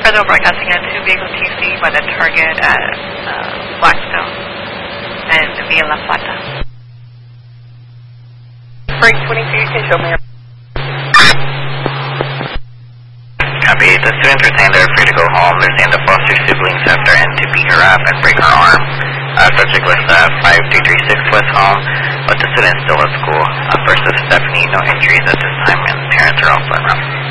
Federal Broadcasting at 2 vehicle TC by the target at Blackstone and Via La Plata. Break 22, you can show me. Copy. The students are saying they're free to go home. They're saying the foster siblings have threatened to beat her up and break her arm. Subject was 5336 West Home, but the student's still at school. First is Stephanie, no injuries at this time, and parents are also in room.